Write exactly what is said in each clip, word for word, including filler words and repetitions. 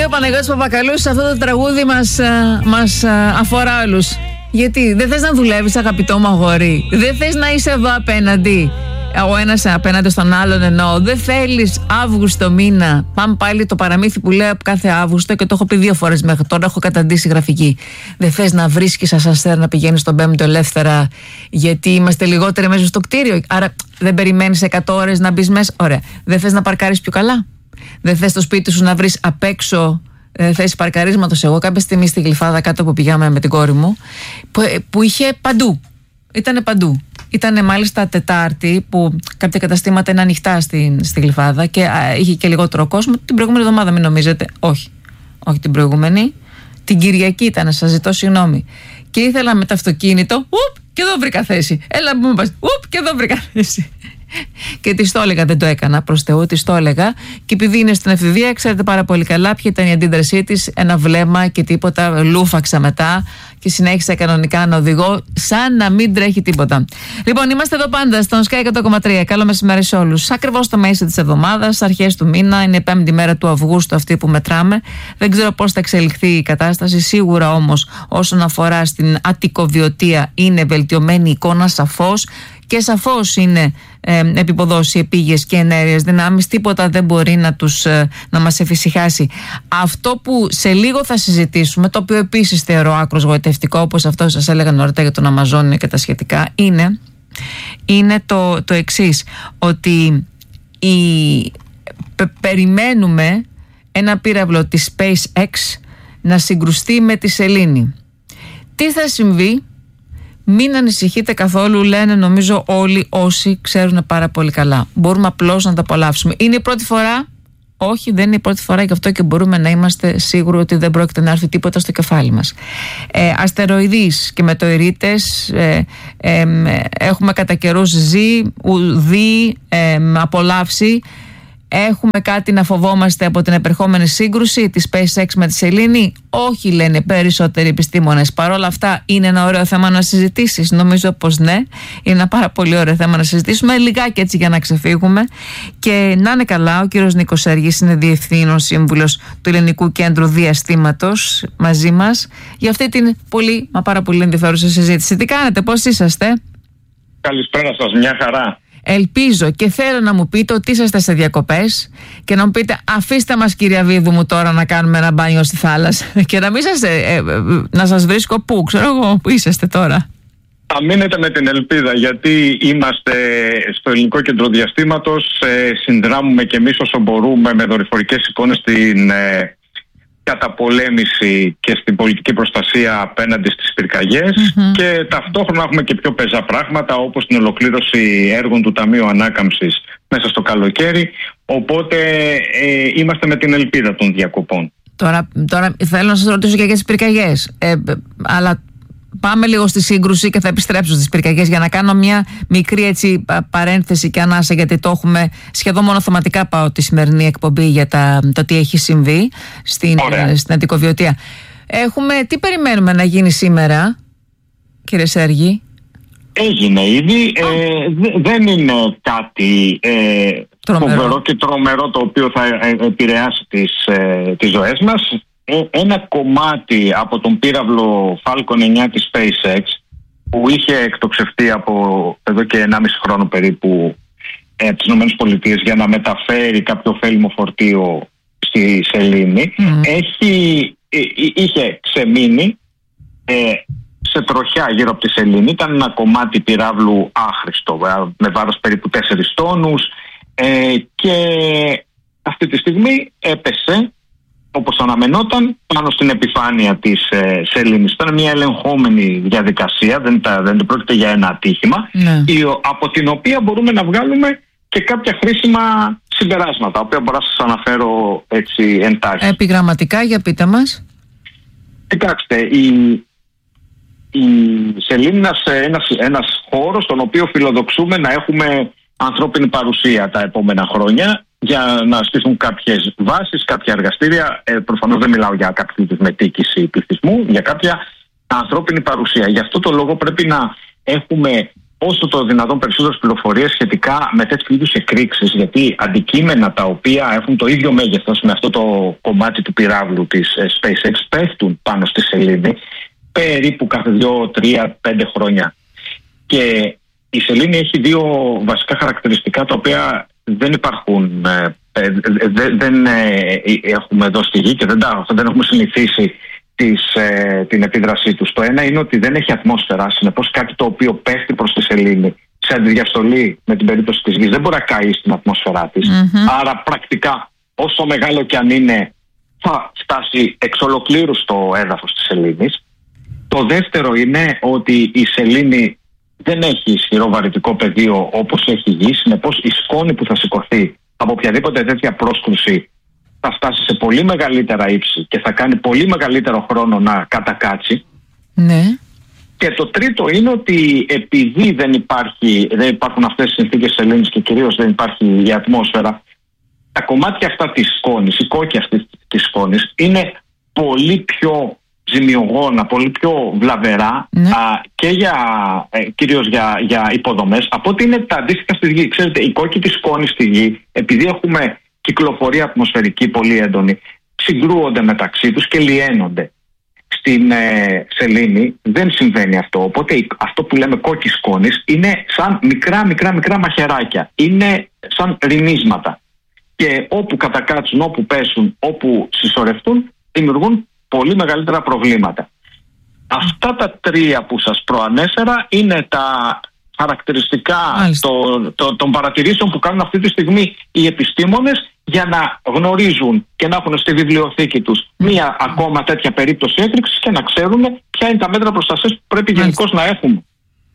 Λέει ο Παναγιώτης Παπακαλούς, αυτό το τραγούδι μας, μας αφορά όλους. Γιατί δεν θες να δουλεύεις, αγαπητό μου αγόρι? Δεν θες να είσαι εδώ απέναντι, ο ένας απέναντι στον άλλον? Εννοώ, δεν θέλεις Αύγουστο μήνα? Πάμε πάλι το παραμύθι που λέω κάθε Αύγουστο και το έχω πει δύο φορές μέχρι τώρα, έχω καταντήσει γραφική. Δεν θες να βρίσκεις ασανσέρ να πηγαίνεις στον Πέμπτο ελεύθερα, γιατί είμαστε λιγότεροι μέσα στο κτίριο? Άρα δεν περιμένεις εκατό ώρες να μπεις μέσα? Ωραία. Δεν θες να παρκάρεις πιο καλά? Δεν θες το σπίτι σου να βρεις απ' έξω ε, θέση παρκαρίσματος? Εγώ κάποια στιγμή στη Γλυφάδα, κάτω που πηγάμε με την κόρη μου, που, που είχε παντού. Ήτανε παντού. Ήτανε μάλιστα Τετάρτη που κάποια καταστήματα είναι ανοιχτά στη, στη Γλυφάδα και α, είχε και λιγότερο κόσμο. Την προηγούμενη εβδομάδα, μην νομίζετε. Όχι. Όχι την προηγούμενη. Την Κυριακή ήταν, σας ζητώ συγγνώμη. Και ήθελα με το αυτοκίνητο, ουπ, και εδώ βρήκα θέση. Έλα μου πας, ουπ, και εδώ βρήκα θέση. Και της το έλεγα, δεν το έκανα προς Θεού, της το έλεγα. Και επειδή είναι στην εφηβεία, ξέρετε πάρα πολύ καλά ποια ήταν η αντίδρασή της. Ένα βλέμμα και τίποτα, λούφαξα μετά και συνέχισα κανονικά να οδηγώ σαν να μην τρέχει τίποτα. Λοιπόν, είμαστε εδώ πάντα στον Sky εκατό κόμμα τρία. Καλό μεσημέρι σε όλους. Ακριβώς στο μέση της εβδομάδας, αρχές του μήνα, είναι η πέμπτη μέρα του Αυγούστου αυτή που μετράμε. Δεν ξέρω πώς θα εξελιχθεί η κατάσταση. Σίγουρα όμως, όσον αφορά στην αττικοβιωτεία, είναι βελτιωμένη εικόνα σαφώς. Και σαφώς είναι ε, επίποδος οι επίγειες και ενέργειες δυνάμεις. Τίποτα δεν μπορεί να, τους, ε, να μας εφησυχάσει. Αυτό που σε λίγο θα συζητήσουμε, το οποίο επίσης θεωρώ άκρως γοητευτικό, όπως αυτό σας έλεγα νωρίτερα για τον Αμαζόνιο και τα σχετικά, είναι, είναι το, το εξής, ότι η, πε, περιμένουμε ένα πύραυλο της SpaceX να συγκρουστεί με τη σελήνη. Τι θα συμβεί? Μην ανησυχείτε καθόλου, λένε νομίζω όλοι όσοι ξέρουν πάρα πολύ καλά. Μπορούμε απλώς να τα απολαύσουμε. Είναι η πρώτη φορά? Όχι, δεν είναι η πρώτη φορά, γι' αυτό και μπορούμε να είμαστε σίγουροι ότι δεν πρόκειται να έρθει τίποτα στο κεφάλι μας. Ε, αστεροειδείς και μετεωρίτες ε, ε, ε, έχουμε κατά καιρούς ζει, ουδή, ε, απολαύσει. Έχουμε κάτι να φοβόμαστε από την επερχόμενη σύγκρουση της SpaceX με τη σελήνη? Όχι, λένε περισσότεροι επιστήμονες. Παρ' όλα αυτά είναι ένα ωραίο θέμα να συζητήσεις. Νομίζω πως ναι, είναι ένα πάρα πολύ ωραίο θέμα να συζητήσουμε. Λιγάκι έτσι για να ξεφύγουμε. Και να είναι καλά, ο κύριος Νίκος Σέργης είναι διευθύνων σύμβουλος του Ελληνικού Κέντρου Διαστήματος μαζί μας για αυτή την πολύ, μα πάρα πολύ ενδιαφέρουσα συζήτηση. Τι κάνετε, πώς είσαστε? Καλησπέρα σας, μια χαρά. Ελπίζω και θέλω να μου πείτε ότι είσαστε σε διακοπές και να μου πείτε, αφήστε μας κυρία Βίδου μου τώρα να κάνουμε ένα μπάνιο στη θάλασσα και να μην σας, ε, ε, να σας βρίσκω πού, ξέρω εγώ που είσαστε τώρα. Θα μείνετε με την ελπίδα, γιατί είμαστε στο Ελληνικό Κέντρο Διαστήματος, ε, συνδράμουμε και εμείς όσο μπορούμε με δορυφορικές εικόνες στην ε, καταπολέμηση και στην πολιτική προστασία απέναντι στις πυρκαγιές, mm-hmm. και ταυτόχρονα έχουμε και πιο πεζά πράγματα, όπως την ολοκλήρωση έργων του Ταμείου Ανάκαμψης μέσα στο καλοκαίρι, οπότε ε, είμαστε με την ελπίδα των διακοπών. Τώρα, τώρα θέλω να σας ρωτήσω και για τις πυρκαγιές, ε, αλλά πάμε λίγο στη σύγκρουση και θα επιστρέψω στις πυρκαγιές για να κάνω μια μικρή έτσι παρένθεση και ανάσα, γιατί το έχουμε σχεδόν μονοθεματικά πάω τη σημερινή εκπομπή για τα, το τι έχει συμβεί στην, στην αττικοβιωτεία. Έχουμε, τι περιμένουμε να γίνει σήμερα, κύριε Σέργη? Έγινε ήδη, ε, δε, δεν είναι κάτι ε, φοβερό και τρομερό το οποίο θα επηρεάσει τις, ε, τις ζωές μας. Ένα κομμάτι από τον πύραυλο Falcon εννιά της SpaceX, που είχε εκτοξευτεί από εδώ και ενάμιση χρόνο περίπου ε, από τις ΗΠΑ για να μεταφέρει κάποιο ωφέλιμο φορτίο στη σελήνη, mm. έχει, ε, είχε ξεμείνει ε, σε τροχιά γύρω από τη σελήνη. Ήταν ένα κομμάτι πυράβλου άχρηστο, με βάρος περίπου τέσσερις τόνους, ε, και αυτή τη στιγμή έπεσε, όπως αναμενόταν, πάνω στην επιφάνεια της ε, σελήνης. Ήταν μια ελεγχόμενη διαδικασία, δεν, τα, δεν πρόκειται για ένα ατύχημα, ναι. η, από την οποία μπορούμε να βγάλουμε και κάποια χρήσιμα συμπεράσματα, οποία μπορώ να σας αναφέρω έτσι εντάχει. Επιγραμματικά, για πείτε μας. Κοιτάξτε, η, η σελήνη είναι ένας, ένας χώρος στον οποίο φιλοδοξούμε να έχουμε ανθρώπινη παρουσία τα επόμενα χρόνια, για να στηθούν κάποιες βάσεις, κάποια εργαστήρια. Ε, προφανώς δεν μιλάω για κάποια μετοίκηση πληθυσμού, για κάποια ανθρώπινη παρουσία. Γι' αυτό το λόγο πρέπει να έχουμε όσο το δυνατόν περισσότερες πληροφορίες σχετικά με τέτοιου είδους εκρήξεις, γιατί αντικείμενα τα οποία έχουν το ίδιο μέγεθος με αυτό το κομμάτι του πυράβλου της SpaceX πέφτουν πάνω στη σελήνη περίπου κάθε δύο, τρία, πέντε χρόνια. Και η σελήνη έχει δύο βασικά χαρακτηριστικά τα οποία δεν υπάρχουν, ε, δεν, δεν ε, έχουμε εδώ στη Γη και δεν, τα, δεν έχουμε συνηθίσει της, ε, την επίδρασή τους. Το ένα είναι ότι δεν έχει ατμόσφαιρα, συνεπώς κάτι το οποίο πέφτει προς τη σελήνη σε αντιδιαστολή με την περίπτωση της Γης δεν μπορεί να καεί στην ατμόσφαιρά της. Mm-hmm. Άρα πρακτικά όσο μεγάλο και αν είναι θα φτάσει εξ ολοκλήρου στο έδαφος της σελήνης. Το δεύτερο είναι ότι η σελήνη δεν έχει ισχυρό βαρυτικό πεδίο όπως έχει η Γη, συνεπώς η σκόνη που θα σηκωθεί από οποιαδήποτε τέτοια πρόσκρουση θα φτάσει σε πολύ μεγαλύτερα ύψη και θα κάνει πολύ μεγαλύτερο χρόνο να κατακάτσει. Ναι. Και το τρίτο είναι ότι επειδή δεν, υπάρχει, δεν υπάρχουν αυτές οι συνθήκες σελήνης και κυρίως δεν υπάρχει η ατμόσφαιρα, τα κομμάτια αυτά της σκόνης, η κόκκι αυτή της σκόνης είναι πολύ πιο ζημιογόνα, πολύ πιο βλαβερά, ναι. α, και για, ε, κυρίως για, για υποδομές από ότι είναι τα αντίστοιχα στη Γη. Ξέρετε, η κόκκι της σκόνης στη Γη, επειδή έχουμε κυκλοφορία ατμοσφαιρική πολύ έντονη, συγκρούονται μεταξύ τους και λιένονται. Στην ε, σελήνη δεν συμβαίνει αυτό. Οπότε αυτό που λέμε κόκκι σκόνης είναι σαν μικρά μικρά μικρά μαχαιράκια. Είναι σαν ρινίσματα. Και όπου κατακάτσουν, όπου πέσουν, όπου συσσωρευτούν, δημιουργούν πολύ μεγαλύτερα προβλήματα. Αυτά τα τρία που σας προανέφερα είναι τα χαρακτηριστικά το, το, των παρατηρήσεων που κάνουν αυτή τη στιγμή οι επιστήμονες για να γνωρίζουν και να έχουν στη βιβλιοθήκη τους μία ακόμα τέτοια περίπτωση έκρηξης και να ξέρουν ποια είναι τα μέτρα προστασίας που πρέπει γενικώς να έχουμε.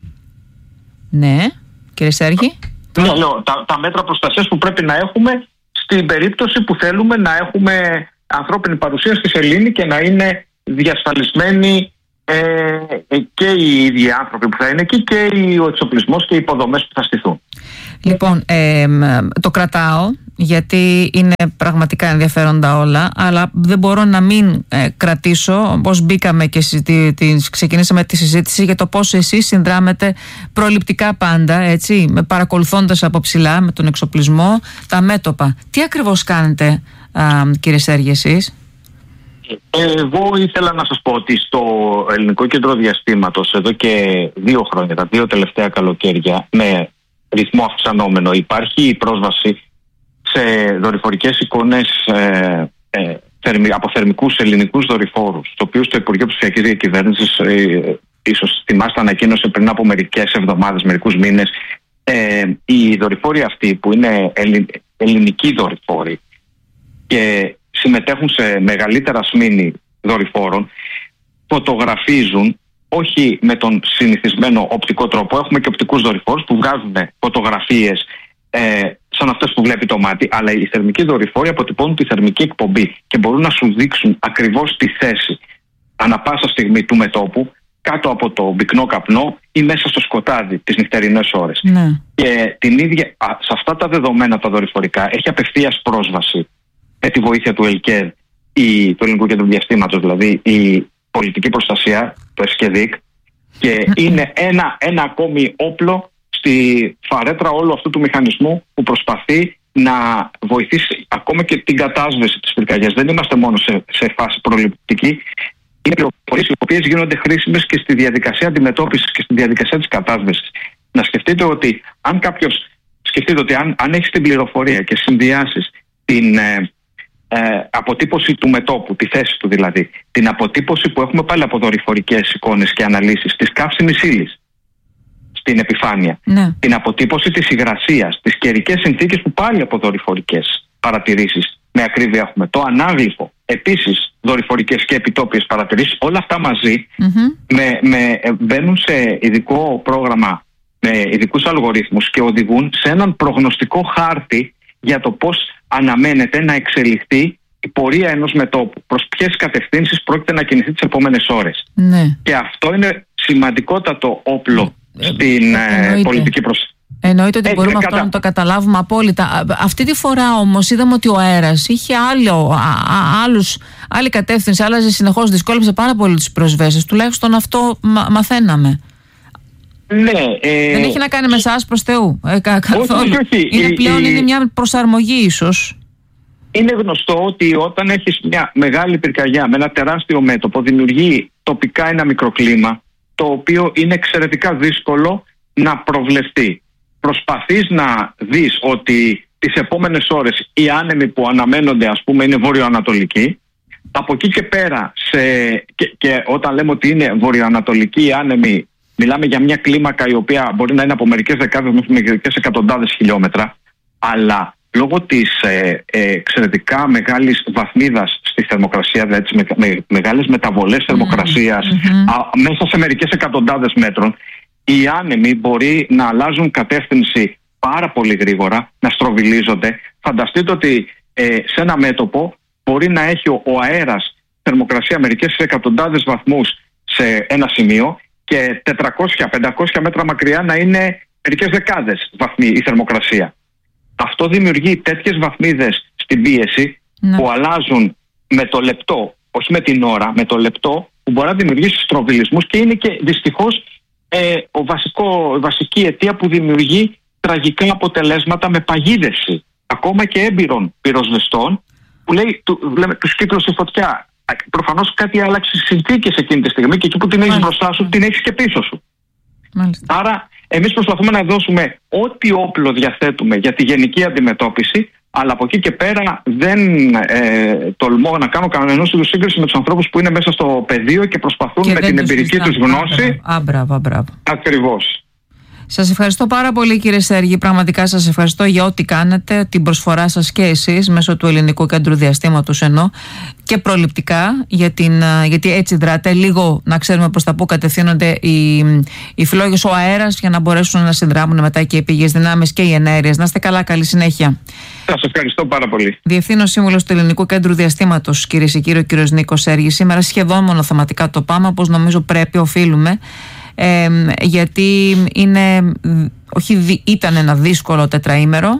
Ναι, κύριε Σέργη. Ναι, λέω, τα, τα μέτρα προστασίας που πρέπει να έχουμε στην περίπτωση που θέλουμε να έχουμε ανθρώπινη παρουσία στη σελήνη και να είναι διασφαλισμένοι ε, και οι ίδιοι άνθρωποι που θα είναι εκεί και ο εξοπλισμός και οι υποδομές που θα στηθούν. Λοιπόν, ε, το κρατάω γιατί είναι πραγματικά ενδιαφέροντα όλα, αλλά δεν μπορώ να μην ε, κρατήσω πώς μπήκαμε και συζητή, την, ξεκινήσαμε τη συζήτηση για το πώς εσείς συνδράμετε προληπτικά πάντα, έτσι, παρακολουθώντας από ψηλά με τον εξοπλισμό τα μέτωπα. Τι ακριβώς κάνετε, α, κύριε Σέργη, εσείς? Εγώ ήθελα να σας πω ότι στο Ελληνικό Κέντρο Διαστήματος εδώ και δύο χρόνια, τα δύο τελευταία καλοκαίρια, με ρυθμό αυξανόμενο, υπάρχει πρόσβαση σε δορυφορικές εικόνες ε, ε, θερμι, από θερμικούς ελληνικούς δορυφόρους, το οποίο στο Υπουργείο Ψηφιακής Διακυβέρνησης, ε, ίσως θυμάστε, ανακοίνωσε πριν από μερικές εβδομάδες, μερικούς μήνες, ε, οι δορυφόροι αυτοί που είναι ελλη, ελληνικοί δορυφόροι και συμμετέχουν σε μεγαλύτερα σμήνη δορυφόρων, φωτογραφίζουν όχι με τον συνηθισμένο οπτικό τρόπο. Έχουμε και οπτικούς δορυφόρους που βγάζουν φωτογραφίες ε, σαν αυτές που βλέπει το μάτι, αλλά οι θερμικοί δορυφόροι αποτυπώνουν τη θερμική εκπομπή και μπορούν να σου δείξουν ακριβώς τη θέση ανά πάσα στιγμή του μετώπου, κάτω από το πυκνό καπνό ή μέσα στο σκοτάδι τις νυχτερινές ώρες. Ναι. Και την ίδια, α, σε αυτά τα δεδομένα τα δορυφορικά έχει απευθείας πρόσβαση με τη βοήθεια του ΕΛΚΕΔ, η, του Ελληνικού Κέντρου Διαστήματος, δηλαδή η πολιτική προστασία, το ΕΣΚΕΔΙΚ, και είναι ένα, ένα ακόμη όπλο στη φαρέτρα όλου αυτού του μηχανισμού που προσπαθεί να βοηθήσει ακόμα και την κατάσβεση της πυρκαγιάς. Δεν είμαστε μόνο σε, σε φάση προληπτική. Είναι πληροφορίες οι οποίες γίνονται χρήσιμες και στη διαδικασία αντιμετώπισης και στη διαδικασία της κατάσβεσης. Να σκεφτείτε ότι αν κάποιος, σκεφτείτε ότι αν, αν έχεις την πληροφορία και συνδυάσεις την ε, ε, αποτύπωση του μετώπου, τη θέση του δηλαδή, την αποτύπωση που έχουμε πάλι από δορυφορικές εικόνες και αναλύσεις της καύσιμης ύλης στην επιφάνεια, ναι. την αποτύπωση της υγρασίας, τις καιρικές συνθήκες που πάλι από δορυφορικές παρατηρήσεις με ακρίβεια έχουμε, το ανάγλυφο, επίσης δορυφορικές και επιτόπιες παρατηρήσεις, όλα αυτά μαζί mm-hmm. με, με, μπαίνουν σε ειδικό πρόγραμμα με ειδικούς αλγορίθμους και οδηγούν σε έναν προγνωστικό χάρτη για το πώς αναμένεται να εξελιχθεί η πορεία ενός μετώπου, προς ποιες κατευθύνσεις πρόκειται να κινηθεί τις επόμενες ώρες. Ναι. Και αυτό είναι σημαντικότατο όπλο ε, στην ε, πολιτική προστασία. Εννοείται ότι μπορούμε κατα... αυτό να το καταλάβουμε απόλυτα. Αυτή τη φορά όμως είδαμε ότι ο αέρας είχε άλλο, α, α, άλλους, άλλη κατεύθυνση, άλλαζε συνεχώς, δυσκόλεψε πάρα πολύ τις προσβέσεις. Τουλάχιστον αυτό μα, μαθαίναμε. Ναι, ε... δεν έχει να κάνει με εσάς προς Θεού ε, κα, καθόλου. Όχι, όχι, είναι πλέον η... είναι μια προσαρμογή ίσως. Είναι γνωστό ότι όταν έχεις μια μεγάλη πυρκαγιά με ένα τεράστιο μέτωπο, δημιουργεί τοπικά ένα μικροκλίμα, το οποίο είναι εξαιρετικά δύσκολο να προβλεφτεί. Προσπαθείς να δεις ότι τις επόμενες ώρες οι άνεμοι που αναμένονται, ας πούμε, είναι βορειοανατολικοί. Από εκεί και πέρα, σε... και, και όταν λέμε ότι είναι βορειοανατολικοί οι άνεμοι, μιλάμε για μια κλίμακα η οποία μπορεί να είναι από μερικές δεκάδες μέχρι μερικές εκατοντάδες χιλιόμετρα, αλλά λόγω της ε, ε, εξαιρετικά μεγάλης βαθμίδας στη θερμοκρασία, δηλαδή με, με, μεγάλες μεταβολές θερμοκρασίας mm-hmm. α, μέσα σε μερικές εκατοντάδες μέτρων, οι άνεμοι μπορεί να αλλάζουν κατεύθυνση πάρα πολύ γρήγορα, να στροβιλίζονται. Φανταστείτε ότι ε, σε ένα μέτωπο μπορεί να έχει ο, ο αέρας θερμοκρασία μερικές εκατοντάδες βαθμούς σε ένα σημείο και τετρακόσια με πεντακόσια μέτρα μακριά να είναι μερικές δεκάδες βαθμοί η θερμοκρασία. Αυτό δημιουργεί τέτοιες βαθμίδες στην πίεση ναι. που αλλάζουν με το λεπτό, όχι με την ώρα, με το λεπτό, που μπορεί να δημιουργήσει στροβιλισμούς και είναι και δυστυχώς ε, ο βασικό, η βασική αιτία που δημιουργεί τραγικά αποτελέσματα με παγίδευση ακόμα και έμπειρων πυροσβεστών που λέει, του, λέμε, τους κύκλωσε η φωτιά. Προφανώς κάτι άλλαξε στις συνθήκες εκείνη τη στιγμή και εκεί που την έχεις μπροστά σου την έχεις και πίσω σου. Μάλιστα. Άρα εμείς προσπαθούμε να δώσουμε ό,τι όπλο διαθέτουμε για τη γενική αντιμετώπιση, αλλά από εκεί και πέρα δεν ε, τολμώ να κάνω κανένας είδους σύγκριση με τους ανθρώπους που είναι μέσα στο πεδίο και προσπαθούν και με την εμπειρική τους γνώση. Α, μπράβο, μπράβο. Ακριβώς. Σας ευχαριστώ πάρα πολύ, κύριε Σέργη. Πραγματικά σας ευχαριστώ για ό,τι κάνετε, την προσφορά σας και εσείς μέσω του Ελληνικού Κέντρου Διαστήματος ενώ και προληπτικά, για την, γιατί έτσι δράτε. Λίγο να ξέρουμε προς τα πού κατευθύνονται οι, οι φλόγες, ο αέρας, για να μπορέσουν να συνδράμουν μετά και οι πηγές δυνάμεις και οι ενέργειες. Να είστε καλά, καλή συνέχεια. Σας ευχαριστώ πάρα πολύ. Διευθύνων Σύμβουλος του Ελληνικού Κέντρου Διαστήματος, κυρίες και κύριοι, ο κύριος Νίκος Σέργης. Σήμερα σχεδόν μονοθεματικά το πάμε, όπως νομίζω πρέπει, οφείλουμε. Ε, γιατί είναι, όχι, ήταν ένα δύσκολο τετραήμερο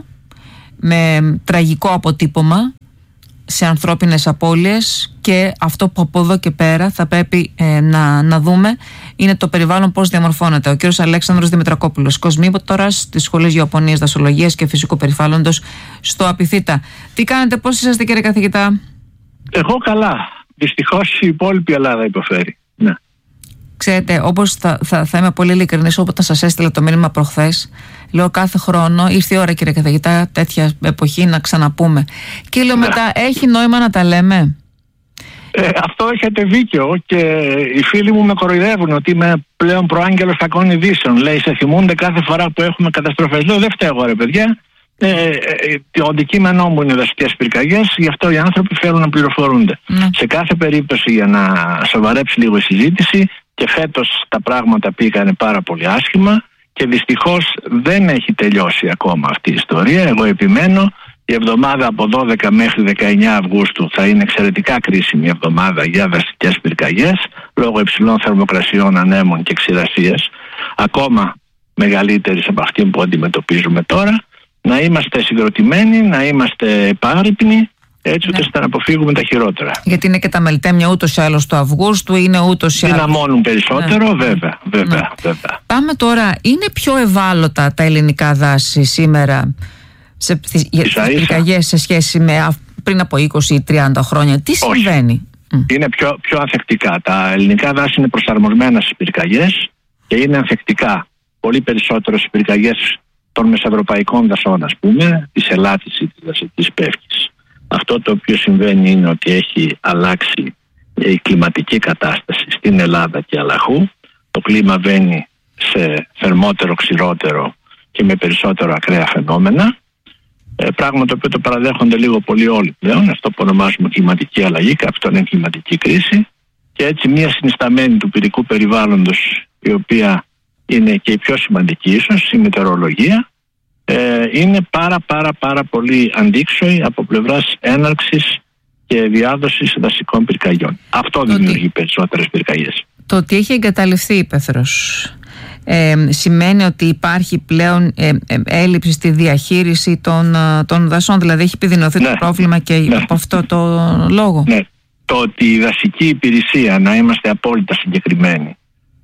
με τραγικό αποτύπωμα σε ανθρώπινες απώλειες, και αυτό που από εδώ και πέρα θα πρέπει ε, να, να δούμε είναι το περιβάλλον, πώς διαμορφώνεται. Ο κύριος Αλέξανδρος Δημητρακόπουλος, κοσμήποτορας της Σχολής Γεωπονίας, Δασολογίας και Φυσικού Περιβάλλοντος στο Απιθύτα. Τι κάνετε, πώς είσαστε, κύριε καθηγητά? Εγώ καλά. Δυστυχώς η υπόλοιπη Ελλάδα υποφέρει. Ναι. Ξέρετε, όπως θα, θα, θα είμαι πολύ ειλικρινής, όποτε σας έστειλα το μήνυμα προχθές, λέω κάθε χρόνο ήρθε η ώρα, κύριε καθηγητά, τέτοια εποχή να ξαναπούμε. Και λέω μετά, έχει νόημα να τα λέμε? Ε, αυτό έχετε δίκιο, και οι φίλοι μου με κοροϊδεύουν ότι είμαι πλέον προάγγελος κακών ειδήσεων. Λέει, σε θυμούνται κάθε φορά που έχουμε καταστροφές. Λέω, δεν φταίω ρε παιδιά. Ε, ε, το αντικείμενό μου είναι δασικές πυρκαγιές, γι' αυτό οι άνθρωποι θέλουν να πληροφορούνται. Ναι. Σε κάθε περίπτωση, για να σοβαρέψει λίγο η συζήτηση, και φέτος τα πράγματα πήγανε πάρα πολύ άσχημα και δυστυχώς δεν έχει τελειώσει ακόμα αυτή η ιστορία. Εγώ επιμένω, η εβδομάδα από δώδεκα μέχρι δεκαεννιά Αυγούστου θα είναι εξαιρετικά κρίσιμη εβδομάδα για δασικές πυρκαγιές, λόγω υψηλών θερμοκρασιών, ανέμων και ξηρασίας, ακόμα μεγαλύτερης από αυτή που αντιμετωπίζουμε τώρα. Να είμαστε συγκροτημένοι, να είμαστε επάγρυπνοι, έτσι ώστε ναι. να αποφύγουμε τα χειρότερα. Γιατί είναι και τα μελτέμια ούτως ή άλλως του Αυγούστου, είναι ούτως ή άλλως. Δυναμώνουν περισσότερο, ναι. βέβαια, βέβαια, ναι. βέβαια. Πάμε τώρα, είναι πιο ευάλωτα τα ελληνικά δάση σήμερα σε, για τις πυρκαγιές σε σχέση με πριν από είκοσι ή τριάντα χρόνια? Τι συμβαίνει? Όχι. Είναι πιο, πιο ανθεκτικά. Τα ελληνικά δάση είναι προσαρμοσμένα στις πυρκαγιές και είναι ανθεκτικά πολύ περισσότερο στις πυρκαγιές των μεσευρωπαϊκών δασών, ας πούμε, της Ελλάδης ή της δασικής Πεύκης. Αυτό το οποίο συμβαίνει είναι ότι έχει αλλάξει η κλιματική κατάσταση στην Ελλάδα και αλλαχού. Το κλίμα βαίνει σε θερμότερο, ξηρότερο και με περισσότερο ακραία φαινόμενα. Ε, πράγμα το οποίο το παραδέχονται λίγο πολύ όλοι πλέον. Αυτό που ονομάζουμε κλιματική αλλαγή, αυτό είναι κλιματική κρίση. Και έτσι μια συνισταμένη του πυρικού περιβάλλοντος, η οποία είναι και η πιο σημαντική ίσως, η μετεωρολογία, ε, είναι πάρα πάρα πάρα πολύ αντίξωη από πλευράς έναρξης και διάδοσης δασικών πυρκαγιών. Αυτό το δημιουργεί ότι... περισσότερες πυρκαγιές. Το ότι έχει εγκαταλειφθεί η Πέθρος ε, σημαίνει ότι υπάρχει πλέον ε, ε, έλλειψη στη διαχείριση των, των δασών, δηλαδή έχει επιδεινωθεί ναι. το πρόβλημα και ναι. από αυτό το λόγο. Ναι. Το ότι η δασική υπηρεσία, να είμαστε απόλυτα συγκεκριμένοι,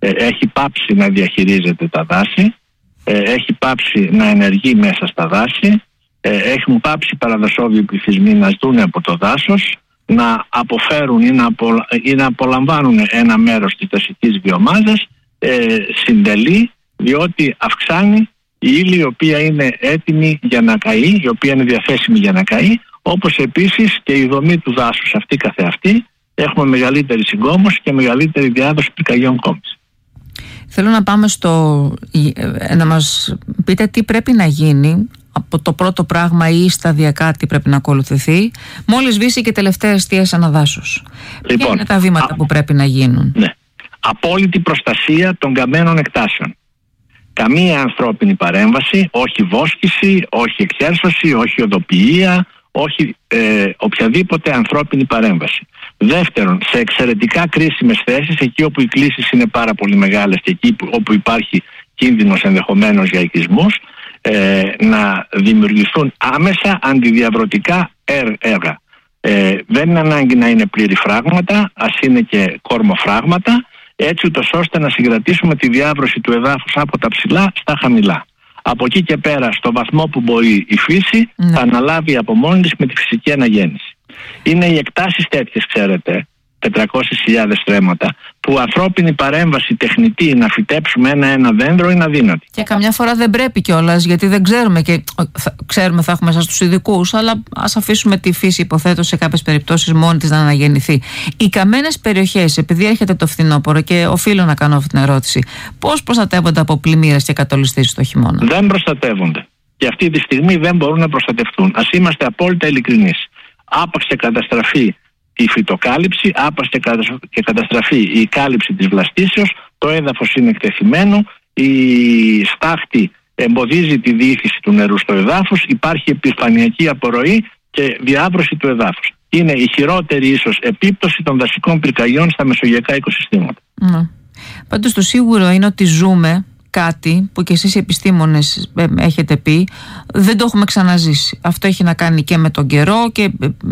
έχει πάψει να διαχειρίζεται τα δάση, έχει πάψει να ενεργεί μέσα στα δάση, έχουν πάψει οι παραδασόβιοι πληθυσμοί να ζουν από το δάσος, να αποφέρουν ή να, απολα... ή να απολαμβάνουν ένα μέρος της δασικής βιομάζας, ε, συντελεί, διότι αυξάνει η ύλη η οποία είναι έτοιμη για να καεί, η οποία είναι διαθέσιμη για να καεί, όπως επίσης και η δομή του δάσους αυτή καθεαυτή. Έχουμε μεγαλύτερη συγκόμωση και μεγαλύτερη διάδοση πυρκαγιών κόμης. Θέλω να πάμε στο... να μας πείτε τι πρέπει να γίνει από το πρώτο πράγμα ή σταδιακά τι πρέπει να ακολουθηθεί μόλις σβήσει και τελευταία εστία σε ένα δάσος. Λοιπόν, ποια είναι τα βήματα α... που πρέπει να γίνουν? Ναι. Απόλυτη προστασία των καμένων εκτάσεων. Καμία ανθρώπινη παρέμβαση, όχι βόσκηση, όχι εξέρσωση, όχι οδοποιία, όχι ε, οποιαδήποτε ανθρώπινη παρέμβαση. Δεύτερον, σε εξαιρετικά κρίσιμες θέσεις, εκεί όπου οι κλίσεις είναι πάρα πολύ μεγάλες και εκεί όπου υπάρχει κίνδυνος ενδεχομένως για οικισμούς, ε, να δημιουργηθούν άμεσα αντιδιαβρωτικά έργα. Ε, δεν είναι ανάγκη να είναι πλήρη φράγματα, ας είναι και κόρμοφράγματα, έτσι ούτως ώστε να συγκρατήσουμε τη διάβρωση του εδάφους από τα ψηλά στα χαμηλά. Από εκεί και πέρα, στο βαθμό που μπορεί η φύση, ναι, θα αναλάβει από μόνη της με τη φυσική αναγέννηση. Είναι οι εκτάσεις τέτοιες, ξέρετε, τετρακόσιες χιλιάδες στρέμματα, που ανθρώπινη παρέμβαση τεχνητή να φυτέψουμε ένα-ένα δέντρο είναι αδύνατη. Και καμιά φορά δεν πρέπει κιόλας, γιατί δεν ξέρουμε και θα, ξέρουμε θα έχουμε εσάς τους ειδικούς, αλλά ας αφήσουμε τη φύση, υποθέτω, σε κάποιες περιπτώσεις μόνη της να αναγεννηθεί. Οι καμένες περιοχές, επειδή έρχεται το φθινόπωρο και οφείλω να κάνω αυτή την ερώτηση, πώς προστατεύονται από πλημμύρες και κατολιστήσεις το χειμώνα? Δεν προστατεύονται. Και αυτή τη στιγμή δεν μπορούν να προστατευτούν. Ας είμαστε απόλυτα ειλικρινείς. Άπαξ και καταστραφεί η φυτοκάλυψη, άπαξ και καταστραφεί η κάλυψη της βλαστήσεως, το έδαφος είναι εκτεθειμένο, η στάχτη εμποδίζει τη διήθηση του νερού στο εδάφος, υπάρχει επιφανειακή απορροή και διάβρωση του εδάφους. Είναι η χειρότερη ίσως επίπτωση των δασικών πυρκαγιών στα μεσογειακά οικοσυστήματα. Mm. Πάντως το σίγουρο είναι ότι ζούμε κάτι που και εσείς οι επιστήμονες έχετε πει, δεν το έχουμε ξαναζήσει. Αυτό έχει να κάνει και με τον καιρό και